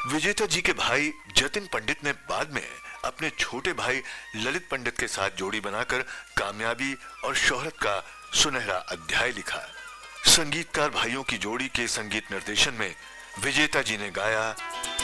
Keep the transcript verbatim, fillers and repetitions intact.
विजेता जी के भाई जतिन पंडित ने बाद में अपने छोटे भाई ललित पंडित के साथ जोड़ी बनाकर कामयाबी और शोहरत का सुनहरा अध्याय लिखा। संगीतकार भाइयों की जोड़ी के संगीत निर्देशन में विजेता जी ने गाया